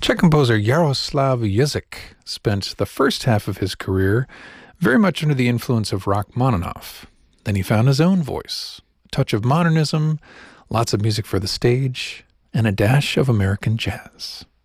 Czech composer Jaroslav Jezik spent the first half of his career very much under the influence of Rachmaninoff. Then he found his own voice, a touch of modernism, lots of music for the stage, and a dash of American jazz.